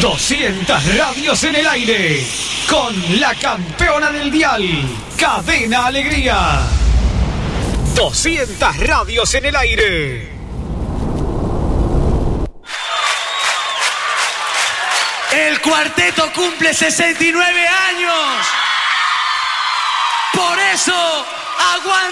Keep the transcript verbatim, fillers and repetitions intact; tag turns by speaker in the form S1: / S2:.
S1: doscientas radios en el aire, con la campeona del dial, Cadena Alegría. doscientas radios en el aire.
S2: El cuarteto cumple sesenta y nueve años. Por eso, aguanta.